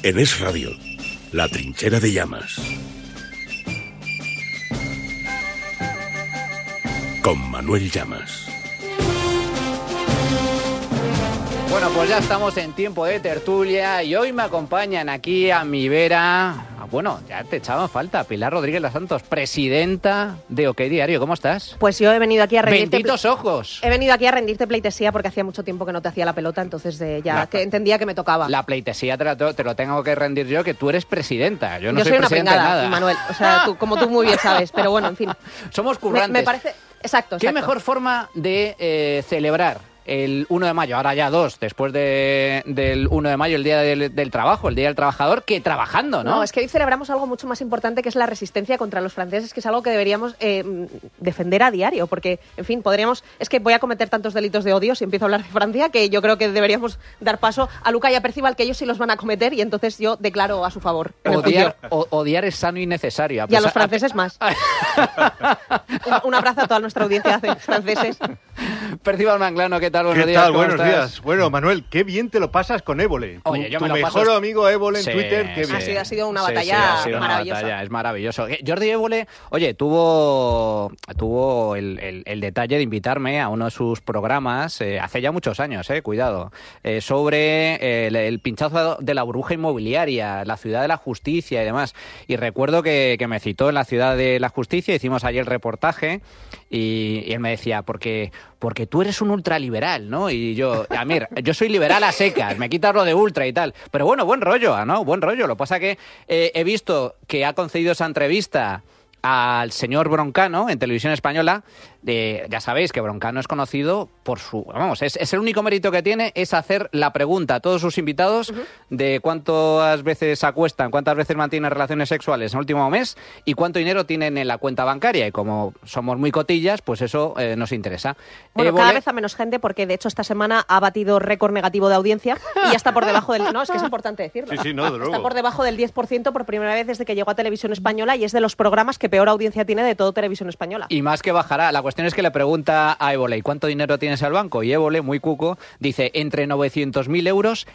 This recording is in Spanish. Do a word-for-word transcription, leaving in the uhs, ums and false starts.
En Es Radio, La Trinchera de Llamas. Con Manuel Llamas. Bueno, pues ya estamos en tiempo de tertulia y hoy me acompañan aquí a mi vera... Bueno, ya te echaba falta, Pilar Rodríguez Los Santos, presidenta de OK Diario. ¿Cómo estás? Pues yo he venido aquí a rendirte... ¡Benditos ojos! He venido aquí a rendirte pleitesía porque hacía mucho tiempo que no te hacía la pelota, entonces de ya la, que entendía que me tocaba. La pleitesía te, la, te lo tengo que rendir yo, que tú eres presidenta. Yo no yo soy, soy una presidenta pringada, de nada. Manuel. O sea, tú, como tú muy bien sabes, pero bueno, en fin. Somos currantes. Me, me parece... Exacto, exacto. ¿Qué mejor forma de eh, celebrar el uno de mayo, ahora ya dos, después de, del uno de mayo, el Día del, del Trabajo, el Día del Trabajador, que trabajando, ¿no? No, es que hoy celebramos algo mucho más importante, que es la resistencia contra los franceses, que es algo que deberíamos eh, defender a diario, porque, en fin, podríamos... Es que voy a cometer tantos delitos de odio si empiezo a hablar de Francia, que yo creo que deberíamos dar paso a Luca y a Percival, que ellos sí los van a cometer, y entonces yo declaro a su favor. Odiar, o, odiar es sano y necesario. A y a los franceses a... más. un, un abrazo a toda nuestra audiencia de franceses. Percival Manglano, ¿qué tal? Buenos ¿Qué días. tal? Buenos estás? días. Bueno, Manuel, qué bien te lo pasas con Évole. Tu, Oye, yo tu me lo mejor paso... amigo Évole en sí, Twitter, qué bien. Ha sido, ha sido una sí, batalla sí, ha sido maravillosa. Una batalla, es maravilloso. Jordi Évole, oye, tuvo, tuvo el, el, el detalle de invitarme a uno de sus programas, eh, hace ya muchos años, eh, cuidado, eh, sobre eh, el, el pinchazo de la burbuja inmobiliaria, la ciudad de la justicia y demás. Y recuerdo que, que me citó en la ciudad de la justicia, hicimos allí el reportaje y, y él me decía, porque... porque tú eres un ultraliberal, ¿no? Y yo, a ver, yo soy liberal a secas, me quitas lo de ultra y tal. Pero bueno, buen rollo, ¿no? Buen rollo. Lo que pasa que eh, he visto que ha concedido esa entrevista al señor Broncano en Televisión Española. Eh, ya sabéis que Broncano es conocido por su... Vamos, es, es el único mérito que tiene es hacer la pregunta a todos sus invitados uh-huh. de cuántas veces acuestan, cuántas veces mantienen relaciones sexuales en el último mes y cuánto dinero tienen en la cuenta bancaria. Y como somos muy cotillas, pues eso eh, nos interesa. Bueno, Évole... cada vez a menos gente, porque de hecho esta semana ha batido récord negativo de audiencia y ya está por debajo del... No, es que es importante decirlo. Sí, sí, no, de luego. Está por debajo del diez por ciento por primera vez desde que llegó a Televisión Española y es de los programas que peor audiencia tiene de todo Televisión Española. Y más que bajará. La cuestión es que le pregunta a Évole, ¿y cuánto dinero tienes al banco? Y Évole, muy cuco, dice entre novecientos mil euros